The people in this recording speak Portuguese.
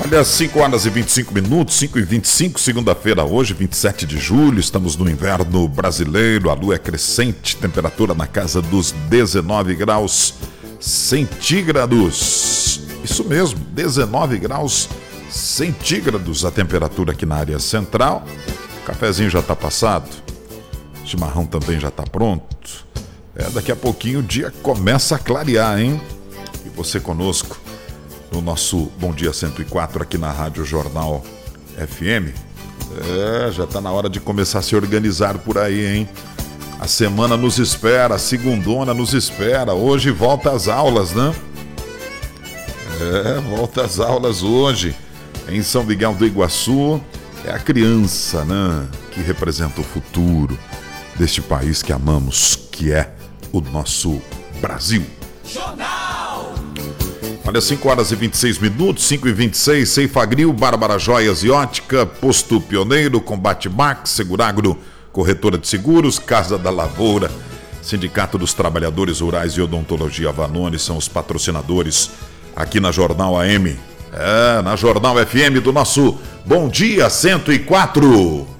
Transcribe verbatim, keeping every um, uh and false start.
Olha, cinco horas e vinte e cinco minutos, cinco e vinte e cinco, segunda-feira hoje, vinte e sete de julho, estamos no inverno brasileiro, a lua é crescente, temperatura na casa dos dezenove graus centígrados. Isso mesmo, dezenove graus centígrados a temperatura aqui na área central. O cafezinho já está passado, o chimarrão também já está pronto. É, daqui a pouquinho o dia começa a clarear, hein? E você conosco no nosso Bom Dia cento e quatro aqui na Rádio Jornal F M. É, já está na hora de começar a se organizar por aí, hein? A semana nos espera, a segundona nos espera. Hoje volta às aulas, né? É, volta às aulas hoje em São Miguel do Iguaçu. É a criança, né, que representa o futuro deste país que amamos, que é o nosso Brasil. Jornal! Olha, cinco horas e vinte e seis minutos, cinco e vinte e seis, Ceifagril, Bárbara Joias e Ótica, Posto Pioneiro, Combate Max, Seguragro, Corretora de Seguros, Casa da Lavoura, Sindicato dos Trabalhadores Rurais e Odontologia Vanoni são os patrocinadores aqui na Jornal A M. É, na Jornal F M do nosso Bom Dia cento e quatro.